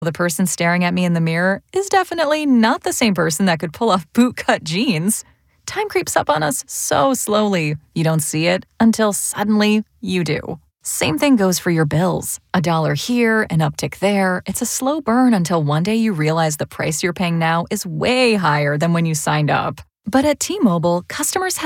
The person staring at me in the mirror is definitely not the same person that could pull off bootcut jeans. Time creeps up on us so slowly, you don't see it until suddenly you do. Same thing goes for your bills. $1 here, an uptick there. It's a slow burn until one day you realize the price you're paying now is way higher than when you signed up. But at T-Mobile, customers